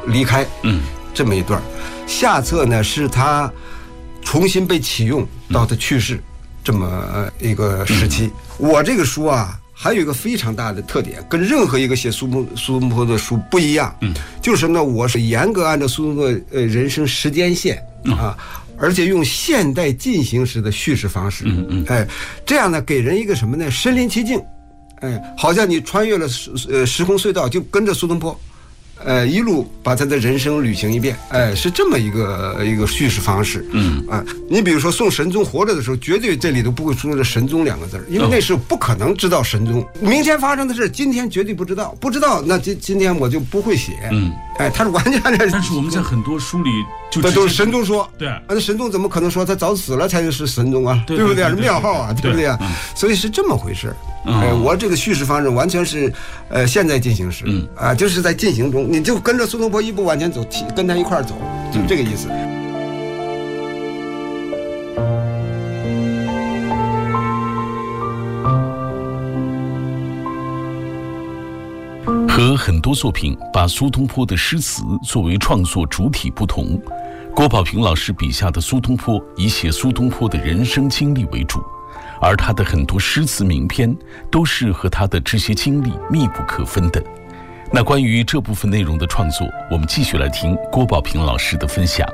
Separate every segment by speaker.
Speaker 1: 离开，这么一段。下册呢是他重新被启用到他去世这么一个时期。我这个书啊还有一个非常大的特点，跟任何一个写苏东坡的书不一样，就是什么呢？我是严格按照苏东坡人生时间线啊，而且用现代进行时的叙事方式，这样呢给人一个什么呢？身临其境，好像你穿越了时空隧道，就跟着苏东坡。一路把他的人生旅行一遍，是这么一个叙事方式，你比如说宋神宗活着的时候，绝对这里都不会出现神宗两个字，因为那时候不可能知道神宗，明天发生的事，今天绝对不知道，那今天我就不会写，他是完全的。
Speaker 2: 但是我们在很多书里就
Speaker 1: 都是神宗说，
Speaker 2: 对，
Speaker 1: 那神宗怎么可能说他早死了才是神宗啊？对不对？是庙号啊，对不对啊？所以是这么回事。我这个叙事方式完全是现在进行时，就是在进行中，你就跟着苏东坡一步往前走，跟他一块走，就这个意思。
Speaker 3: 和很多作品把苏东坡的诗词作为创作主体不同，郭宝平老师笔下的苏东坡以写苏东坡的人生经历为主，而他的很多诗词名篇都是和他的这些经历密不可分的。那关于这部分内容的创作，我们继续来听郭宝平老师的分享。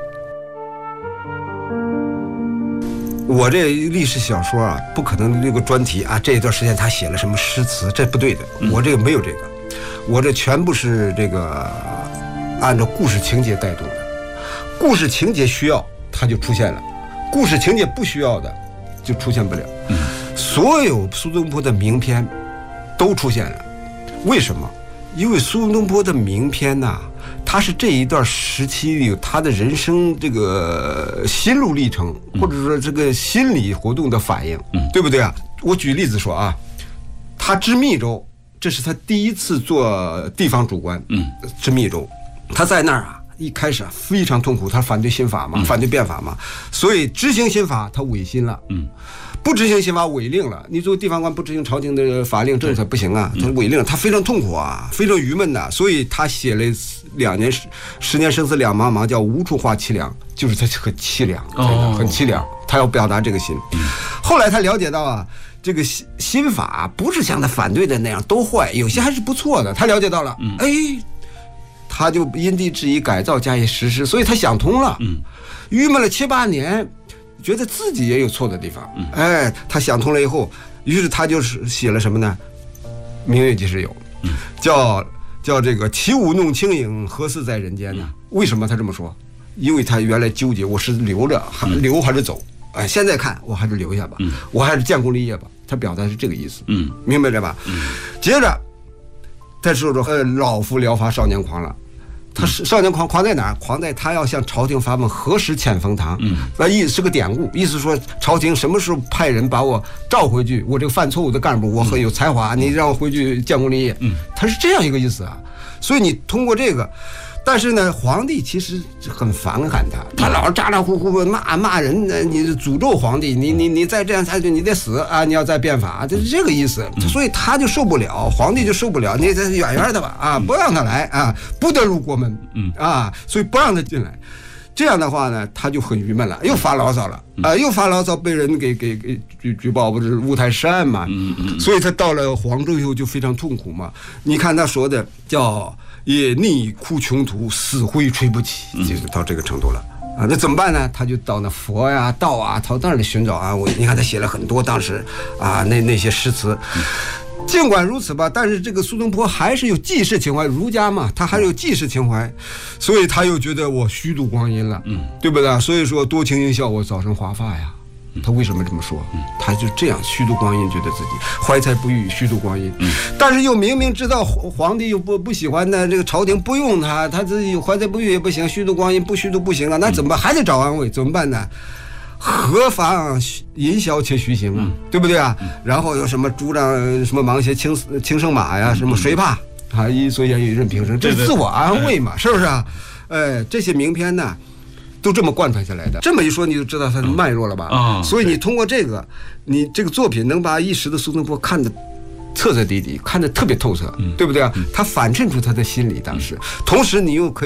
Speaker 1: 我这历史小说啊，不可能这个专题啊，这一段时间他写了什么诗词，这不对的。我这个没有这个，我这全部是这个按照故事情节带动的，故事情节需要它就出现了，故事情节不需要的就出现不了。所有苏东坡的名篇都出现了，为什么？因为苏东坡的名篇呐，他是这一段时期里他的人生这个心路历程，或者说这个心理活动的反应，对不对啊？我举例子说啊，他知密州，这是他第一次做地方主官，知密州，他在那儿啊，一开始啊非常痛苦，他反对新法嘛，反对变法嘛，所以执行新法他违心了，不执行新法违令了，你作为地方官不执行朝廷的法令政策不行啊，他违令，他非常痛苦啊，非常郁闷的，所以他写了2年10年生死两茫茫，叫无处话凄凉，就是他很凄凉，真的很凄凉，他要表达这个心。后来他了解到啊，这个新法不是像他反对的那样都坏，有些还是不错的，他了解到了，他就因地制宜改造加以实施，所以他想通了，郁闷了7、8年。觉得自己也有错的地方，他想通了以后，于是他就是写了什么呢？明月几时有，叫这个起舞弄清影，何似在人间呢？为什么他这么说？因为他原来纠结，我是留着留还是走？现在看我还是留下吧，我还是建功立业吧。他表达是这个意思，明白了吧？接着再说说老夫聊发少年狂了。他是少年狂在哪儿？狂在他要向朝廷发问何时遣封堂，那意思是个典故，意思说朝廷什么时候派人把我召回去，我这个犯错误的干部，我很有才华，你让我回去建功立业，他是这样一个意思啊。所以你通过这个，但是呢，皇帝其实很反感他老是咋咋呼呼骂人，你诅咒皇帝，你再这样下去你得死啊！你要再变法，这是这个意思。所以他就受不了，皇帝就受不了，你这远远的吧啊，不让他来啊，不得入国门啊，所以不让他进来。这样的话呢，他就很郁闷了，又发牢骚了啊，又发牢骚，被人给举报，不是乌台诗案嘛，所以他到了黄州以后就非常痛苦嘛。你看他说的叫也逆哭穷途，死灰吹不起，就是到这个程度了啊。那怎么办呢？他就到那佛呀、道啊，到那里寻找啊。你看他写了很多当时啊那些诗词。尽管如此吧，但是这个苏东坡还是有济世情怀，儒家嘛，他还有济世情怀，所以他又觉得我虚度光阴了，对不对？所以说多情应笑我早生华发呀。他为什么这么说？他就这样虚度光阴，觉得自己怀才不遇，虚度光阴。但是又明明知道皇帝又不喜欢呢，这个朝廷不用他，他自己怀才不遇也不行，虚度光阴不虚度不行啊，那怎么办？还得找安慰，怎么办呢？何妨吟啸且徐行啊，对不对啊？然后有什么主张什么芒鞋轻胜马呀，什么谁怕啊？一蓑烟雨任平生，这是自我安慰嘛，是不是啊？这些名篇呢，都这么贯穿下来的。这么一说，你就知道它的脉络了吧？所以你通过这个，你这个作品能把一时的苏东坡看得彻彻底底，看得特别透彻，对不对啊？它反衬出他的心理当时，同时你又可以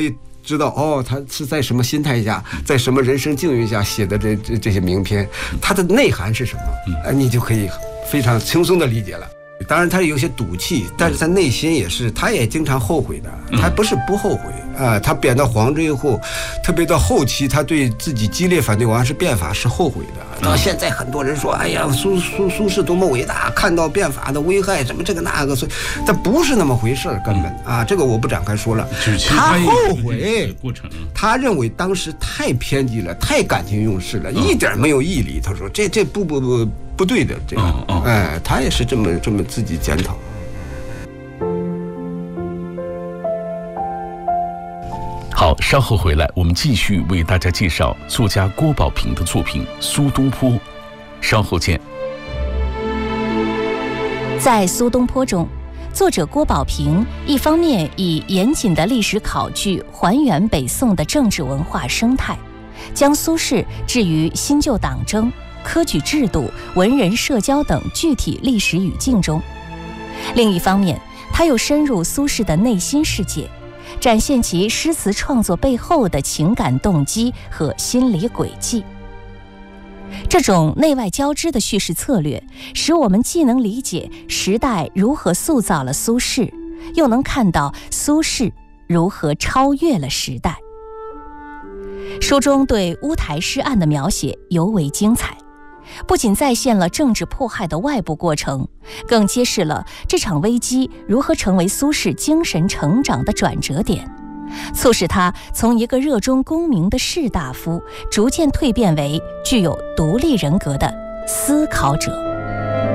Speaker 1: 知道哦，他是在什么心态下，在什么人生境遇下写的这些名篇，它的内涵是什么，你就可以非常轻松的理解了。当然他有些赌气，但是他内心也是，他也经常后悔的，他不是不后悔啊。他贬到黄州以后，特别到后期，他对自己激烈反对王安石变法是后悔的。到现在很多人说，哎呀，苏轼多么伟大，看到变法的危害，什么这个那个，但不是那么回事根本啊，这个我不展开说了。他后悔，他认为当时太偏激了，太感情用事了，一点没有毅力。他说这不对的，这个，哎，他也是这么自己检讨。
Speaker 3: 好，稍后回来，我们继续为大家介绍作家郭宝平的作品《苏东坡》。稍后见。
Speaker 4: 在《苏东坡》中，作者郭宝平一方面以严谨的历史考据还原北宋的政治文化生态，将苏轼置于新旧党争、科举制度、文人社交等具体历史语境中；另一方面，他又深入苏轼的内心世界，展现其诗词创作背后的情感动机和心理轨迹。这种内外交织的叙事策略，使我们既能理解时代如何塑造了苏轼，又能看到苏轼如何超越了时代。书中对乌台诗案的描写尤为精彩，不仅再现了政治迫害的外部过程，更揭示了这场危机如何成为苏轼精神成长的转折点，促使他从一个热衷功名的士大夫，逐渐蜕变为具有独立人格的思考者。